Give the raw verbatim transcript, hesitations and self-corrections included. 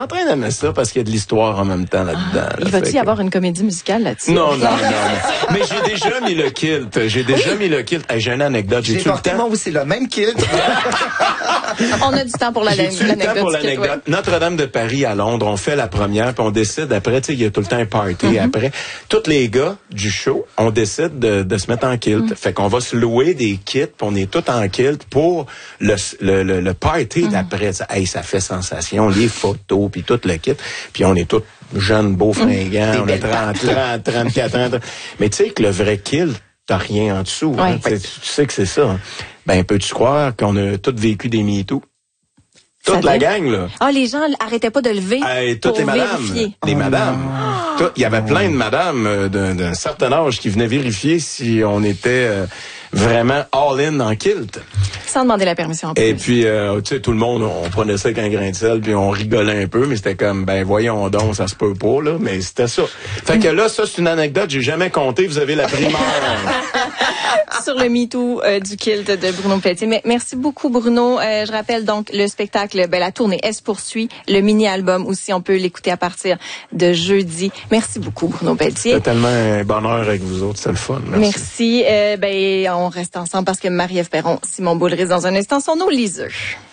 en train d'aimer ça parce qu'il y a de l'histoire en même temps là-dedans. Ah, là, il va-t-il y que... avoir une comédie musicale là-dessus? Non, non, non, non. Mais j'ai déjà mis le kilt. J'ai déjà oui. mis le kilt. Hey, j'ai une anecdote. J'ai, j'ai porté moi aussi le même kilt. On a du temps pour la, J'ai-tu l'anecdote. Le temps pour l'anecdote. Ouais. Notre-Dame de Paris à Londres, on fait la première, puis on décide après, tu sais, il y a tout le temps un party mm-hmm. après. Tous les gars du show, on décide de, de se mettre en kilt. Mm-hmm. Fait qu'on va se louer des kits, puis on est tous en kilt pour le, le, le, le party mm-hmm. d'après. Hey, ça fait sensation, les photos, puis tout le kit. Puis on est tous jeunes, beaux, fringants, mmh. on a trente, trente, trente-quatre ans. Mais tu sais que le vrai kilt, t'as rien en dessous. Ouais. Hein, tu sais que c'est ça. Hein. Ben, peux-tu croire qu'on a tous vécu des MeToo? Toute la gang, là. Ah, les gens arrêtaient pas de lever hey, toutes pour les madames. vérifier. Les oh madames. Il y avait plein de madames euh, d'un, d'un certain âge qui venaient vérifier si on était euh, vraiment all-in en kilt. Sans demander la permission. En plus. Et puis, euh, tu sais, tout le monde, on prenait ça avec un grain de sel, puis on rigolait un peu, mais c'était comme, ben voyons donc, ça se peut pas, là, mais c'était ça. Fait que là, ça, c'est une anecdote, j'ai jamais compté, vous avez la primeur. Sur le MeToo euh, du kilt de Bruno Pelletier. Mais merci beaucoup, Bruno. Euh, je rappelle donc le spectacle, ben, la tournée, elle se poursuit. Le mini-album aussi, on peut l'écouter à partir de jeudi. Merci beaucoup, Bruno Pelletier. C'était tellement un bonheur avec vous autres, c'est le fun. Merci. Merci. Euh, ben, on reste ensemble parce que Marie-Ève Perron, Simon Boulris, dans un instant, sont nos liseux.